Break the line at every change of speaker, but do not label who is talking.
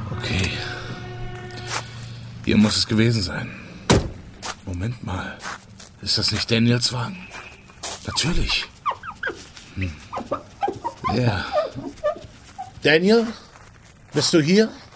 Okay. Hier muss es gewesen sein. Moment mal. Ist das nicht Daniels Wagen? Natürlich. Ja.
Daniel? Bist du hier?